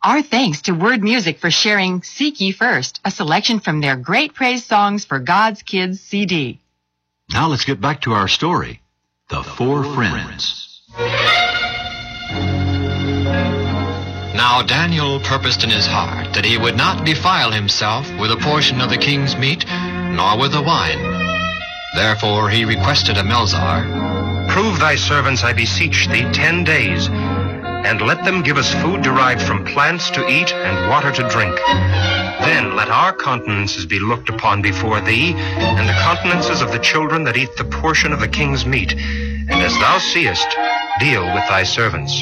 Our thanks to Word Music for sharing Seek Ye First, a selection from their Great Praise Songs for God's Kids CD. Now let's get back to our story, The Four Friends. Now Daniel purposed in his heart that he would not defile himself with a portion of the king's meat, nor with the wine. Therefore he requested of Melzar, "Prove thy servants, I beseech thee, 10 days, and let them give us food derived from plants to eat and water to drink. Then let our countenances be looked upon before thee, and the countenances of the children that eat the portion of the king's meat. And as thou seest, deal with thy servants."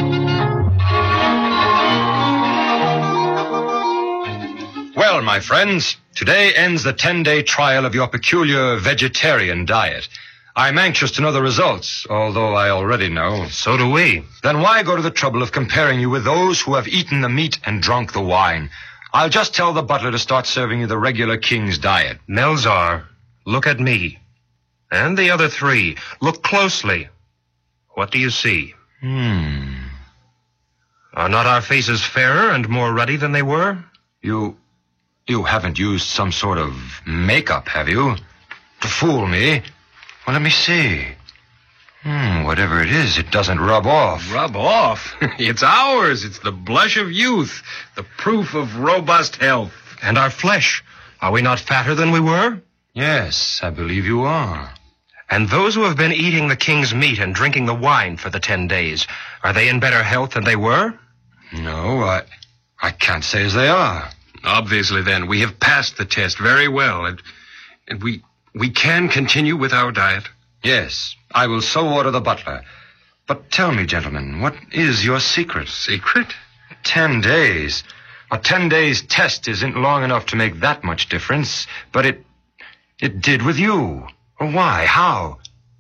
Well, my friends, today ends the 10-day trial of your peculiar vegetarian diet. I'm anxious to know the results, although I already know. So do we. Then why go to the trouble of comparing you with those who have eaten the meat and drunk the wine? I'll just tell the butler to start serving you the regular king's diet. Melzar, look at me. And the other 3. Look closely. What do you see? Are not our faces fairer and more ruddy than they were? You haven't used some sort of makeup, have you? To fool me? Well, let me see. Whatever it is, it doesn't rub off. Rub off? It's ours. It's the blush of youth, the proof of robust health. And our flesh, are we not fatter than we were? Yes, I believe you are. And those who have been eating the king's meat and drinking the wine for the 10 days, are they in better health than they were? No, I can't say as they are. Obviously, then, we have passed the test very well, and we can continue with our diet. Yes, I will so order the butler. But tell me, gentlemen, what is your secret? Secret? 10 days. A 10 days test isn't long enough to make that much difference, but it did with you. Why? How?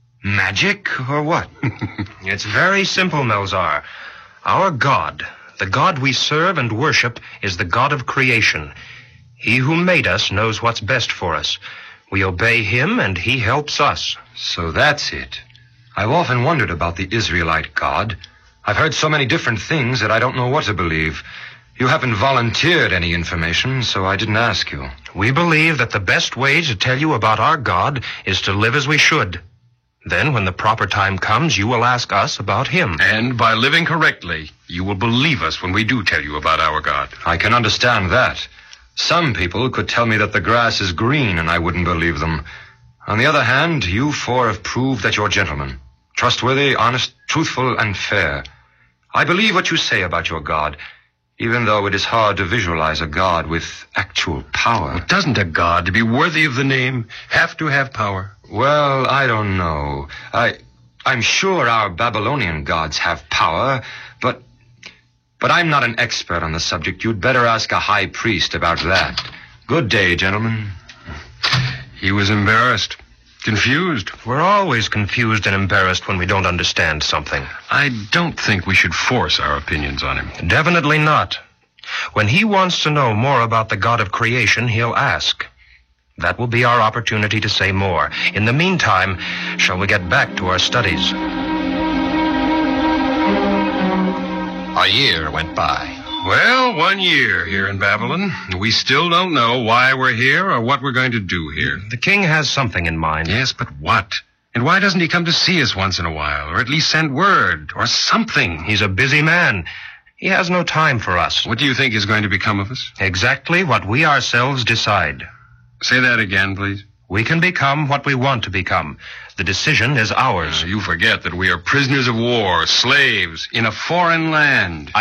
Magic or what? It's very simple, Melzar. Our God, the God we serve and worship, is the God of creation. He who made us knows what's best for us. We obey him, and he helps us. So that's it. I've often wondered about the Israelite God. I've heard so many different things that I don't know what to believe. You haven't volunteered any information, so I didn't ask you. We believe that the best way to tell you about our God is to live as we should. Then, when the proper time comes, you will ask us about him. And by living correctly, you will believe us when we do tell you about our God. I can understand that. Some people could tell me that the grass is green, and I wouldn't believe them. On the other hand, you 4 have proved that you're gentlemen. Trustworthy, honest, truthful, and fair. I believe what you say about your God, even though it is hard to visualize a God with actual power. Well, doesn't a God, to be worthy of the name, have to have power? Well, I don't know. I'm sure our Babylonian gods have power, but I'm not an expert on the subject. You'd better ask a high priest about that. Good day, gentlemen. He was embarrassed, confused. We're always confused and embarrassed when we don't understand something. I don't think we should force our opinions on him. Definitely not. When he wants to know more about the God of creation, he'll ask. That will be our opportunity to say more. In the meantime, shall we get back to our studies? a year went by. Well, 1 year here in Babylon. We still don't know why we're here or what we're going to do here. The king has something in mind. Yes, but what? And why doesn't he come to see us once in a while, or at least send word, or something? He's a busy man. He has no time for us. What do you think is going to become of us? Exactly what we ourselves decide. Say that again, please. We can become what we want to become. The decision is ours. You forget that we are prisoners of war, slaves, in a foreign land.